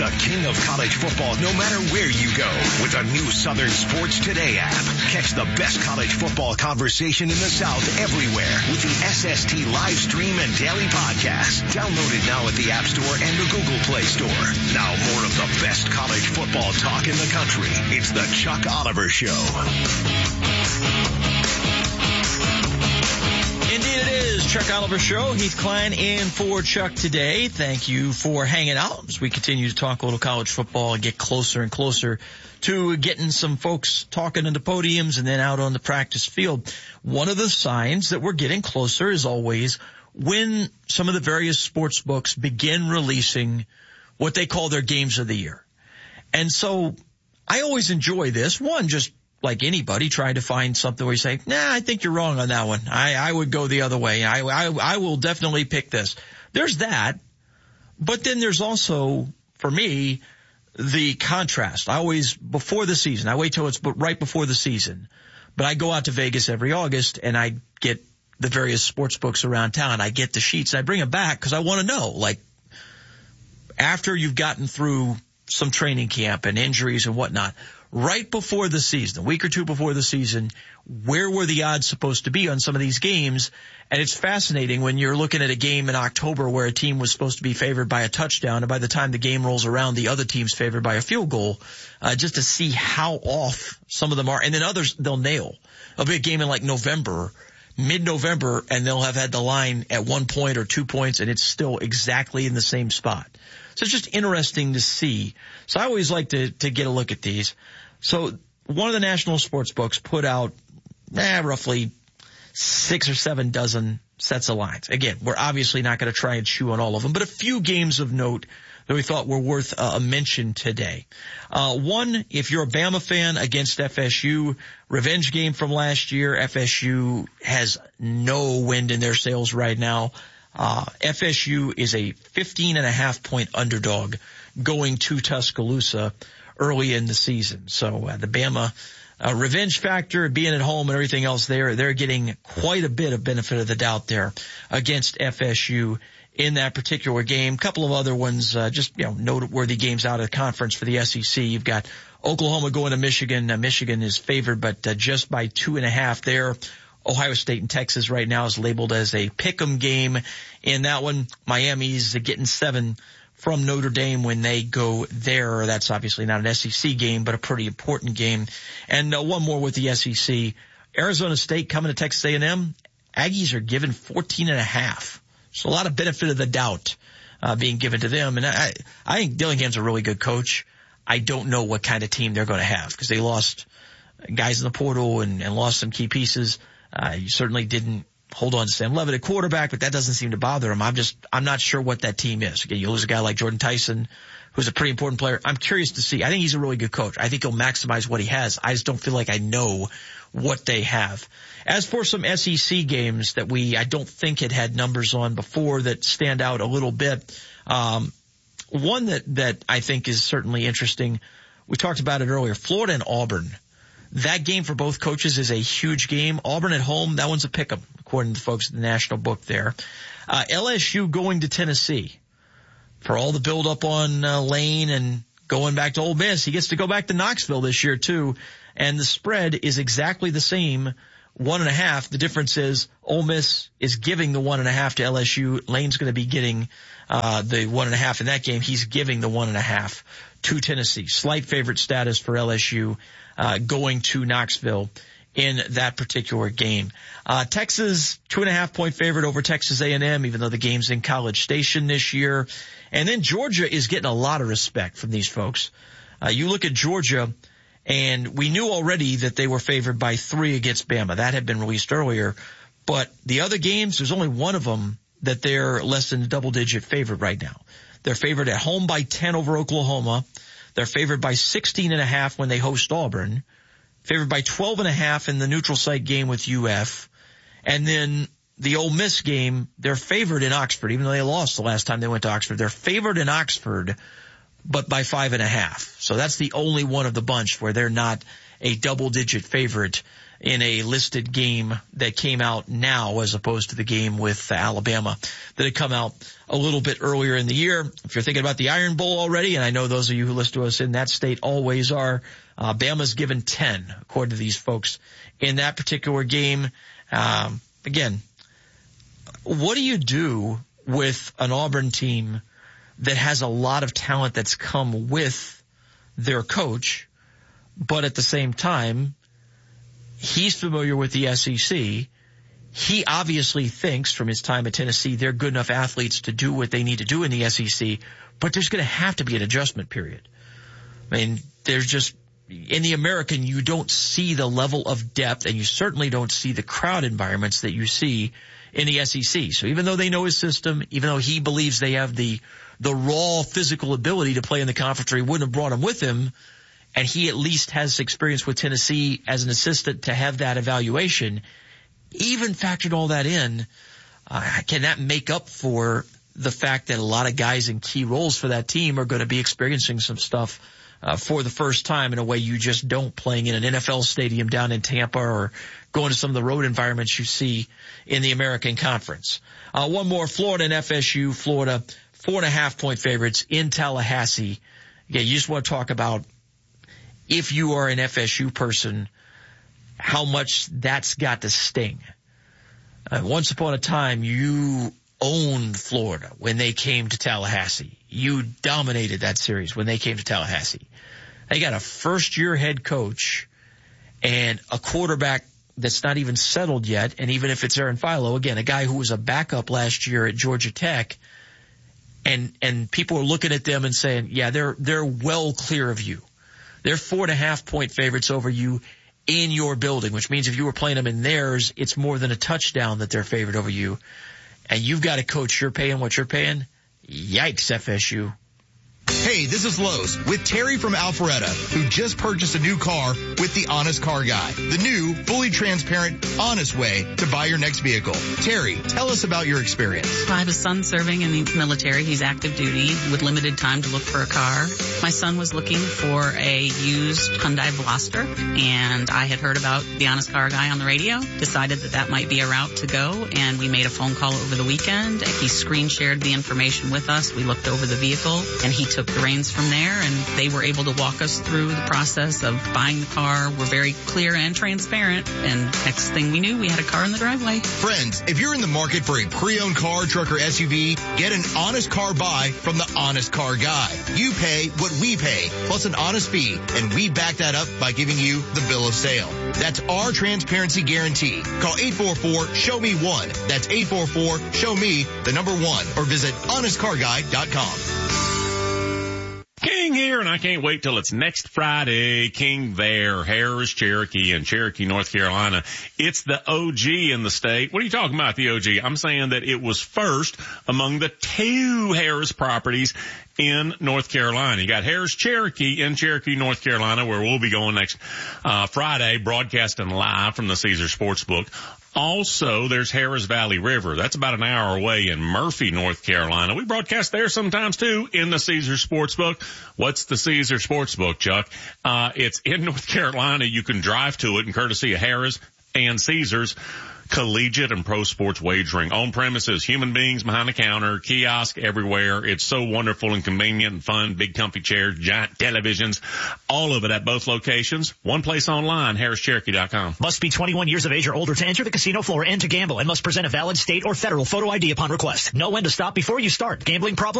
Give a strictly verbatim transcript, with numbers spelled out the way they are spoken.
the king of college football no matter where you go with a new Southern Sports Today app. Catch the best college football conversation in the South everywhere with the S S T live stream and daily podcast. Download it now at the App Store and the Google Play Store. Now more of the best college football talk in the country. It's the Chuck Oliver Show. Indeed it is. Chuck Oliver Show. Heath Klein in for Chuck today. Thank you for hanging out as we continue to talk a little college football and get closer and closer to getting some folks talking in the podiums and then out on the practice field. One of the signs that we're getting closer is always when some of the various sports books begin releasing what they call their games of the year. And so I always enjoy this. One, just like anybody, trying to find something where you say, nah, I think you're wrong on that one. I, I would go the other way. I, I, I will definitely pick this. There's that. But then there's also, for me, the contrast. I always, before the season, I wait till it's right before the season, but I go out to Vegas every August and I get the various sports books around town. I get the sheets and I bring them back because I want to know, like, after you've gotten through some training camp and injuries and whatnot, right before the season, a week or two before the season, where were the odds supposed to be on some of these games? And it's fascinating when you're looking at a game in October where a team was supposed to be favored by a touchdown, and by the time the game rolls around, the other team's favored by a field goal, uh, just to see how off some of them are. And then others they'll nail. There'll be a game in like November, mid-November, and they'll have had the line at one point or two points, and it's still exactly in the same spot. So it's just interesting to see. So I always like to, to get a look at these. So one of the national sports books put out eh, roughly six or seven dozen sets of lines. Again, we're obviously not going to try and chew on all of them, but a few games of note that we thought were worth uh, a mention today. Uh, one, if you're a Bama fan, against F S U, revenge game from last year. F S U has no wind in their sails right now. Uh, F S U is a fifteen and a half point underdog going to Tuscaloosa early in the season. So uh, the Bama uh, revenge factor, being at home and everything else there, they're getting quite a bit of benefit of the doubt there against F S U in that particular game. A couple of other ones, uh, just, you know, noteworthy games out of the conference for the S E C. You've got Oklahoma going to Michigan. Uh, Michigan is favored, but uh, just by two and a half there. Ohio State and Texas right now is labeled as a pick'em game. In that one, Miami's getting seven from Notre Dame when they go there. That's obviously not an S E C game, but a pretty important game. And uh, one more with the S E C. Arizona State coming to Texas A and M. Aggies are given fourteen and a half. So a lot of benefit of the doubt uh, being given to them. And I, I think Dillingham's a really good coach. I don't know what kind of team they're going to have because they lost guys in the portal and, and lost some key pieces. Uh, you certainly didn't hold on to Sam Levitt at quarterback, but that doesn't seem to bother him. I'm just, I'm not sure what that team is. Again, you lose a guy like Jordan Tyson, who's a pretty important player. I'm curious to see. I think he's a really good coach. I think he'll maximize what he has. I just don't feel like I know what they have. As for some S E C games that we, I don't think had had numbers on before that stand out a little bit. Um, one that, that I think is certainly interesting. We talked about it earlier. Florida and Auburn. That game for both coaches is a huge game. Auburn at home, that one's a pick'em, according to the folks at the National Book there. Uh, L S U going to Tennessee. For all the build-up on uh, Lane and going back to Ole Miss, he gets to go back to Knoxville this year, too. And the spread is exactly the same, one and a half. The difference is Ole Miss is giving the one and a half to L S U. Lane's going to be getting uh the one and a half in that game. He's giving the one and a half to Tennessee. Slight favorite status for L S U. Uh, going to Knoxville in that particular game. Uh, Texas, two and a half point favorite over Texas A and M, even though the game's in College Station this year. And then Georgia is getting a lot of respect from these folks. Uh, you look at Georgia, and we knew already that they were favored by three against Bama. That had been released earlier. But the other games, there's only one of them that they're less than a double-digit favorite right now. They're favored at home by ten over Oklahoma. They're favored by sixteen and a half when they host Auburn, favored by twelve and a half in the neutral site game with U F. And then the Ole Miss game, they're favored in Oxford, even though they lost the last time they went to Oxford. They're favored in Oxford, but by five and a half. So that's the only one of the bunch where they're not a double digit favorite in a listed game that came out now as opposed to the game with Alabama that had come out a little bit earlier in the year. If you're thinking about the Iron Bowl already, and I know those of you who listen to us in that state always are, uh, Bama's given ten, according to these folks, in that particular game. Um, again, what do you do with an Auburn team that has a lot of talent that's come with their coach, but at the same time, he's familiar with the S E C. He obviously thinks from his time at Tennessee they're good enough athletes to do what they need to do in the S E C, but there's going to have to be an adjustment period. I mean, there's just, in the American, you don't see the level of depth, and you certainly don't see the crowd environments that you see in the S E C. So even though they know his system, even though he believes they have the the raw physical ability to play in the conference, or he wouldn't have brought him with him, and he at least has experience with Tennessee as an assistant to have that evaluation, even factored all that in, uh, can that make up for the fact that a lot of guys in key roles for that team are going to be experiencing some stuff uh, for the first time in a way you just don't, playing in an N F L stadium down in Tampa or going to some of the road environments you see in the American Conference. Uh, one more, Florida and F S U. Florida, four and a half point favorites in Tallahassee. Yeah, you just want to talk about, if you are an F S U person, how much that's got to sting. Uh, once upon a time, you owned Florida when they came to Tallahassee. You dominated that series when they came to Tallahassee. They got a first-year head coach and a quarterback that's not even settled yet, and even if it's Aaron Philo, again, a guy who was a backup last year at Georgia Tech, and and people are looking at them and saying, yeah, they're they're well clear of you. They're four and a half point favorites over you in your building, which means if you were playing them in theirs, it's more than a touchdown that they're favored over you. And you've got a coach you're paying what you're paying. Yikes, F S U. Hey, this is Lowe's with Terry from Alpharetta, who just purchased a new car with the Honest Car Guy, the new, fully transparent, honest way to buy your next vehicle. Terry, tell us about your experience. I have a son serving in the military. He's active duty with limited time to look for a car. My son was looking for a used Hyundai Veloster, and I had heard about the Honest Car Guy on the radio, decided that that might be a route to go, and we made a phone call over the weekend. He screen shared the information with us. We looked over the vehicle, and he took the reins from there, and they were able to walk us through the process of buying the car. We're very clear and transparent, and next thing we knew, we had a car in the driveway. Friends, if you're in the market for a pre-owned car, truck, or S U V, get an honest car buy from the Honest Car Guy. You pay what we pay, plus an honest fee, and we back that up by giving you the bill of sale. That's our transparency guarantee. Call eight four four, show me one. That's eight four four, show me the number one, or visit honest car guy dot com. King here, and I can't wait till it's next Friday. King there, Harris Cherokee in Cherokee, North Carolina. It's the O G in the state. What are you talking about, the O G? I'm saying that it was first among the two Harris properties in North Carolina. You got Harris Cherokee in Cherokee, North Carolina, where we'll be going next uh Friday, broadcasting live from the Caesar Sportsbook. Also, there's Harris Valley River. That's about an hour away in Murphy, North Carolina. We broadcast there sometimes, too, in the Caesar Sportsbook. What's the Caesar Sportsbook, Chuck? Uh, it's in North Carolina. You can drive to it, and courtesy of Harris and Caesars, collegiate and pro sports wagering. On premises, human beings behind the counter, kiosk everywhere. It's so wonderful and convenient and fun. Big comfy chairs, giant televisions, all of it at both locations. One place online, harris cherokee dot com. Must be twenty-one years of age or older to enter the casino floor and to gamble, and must present a valid state or federal photo I D upon request. Know when to stop before you start. Gambling problem?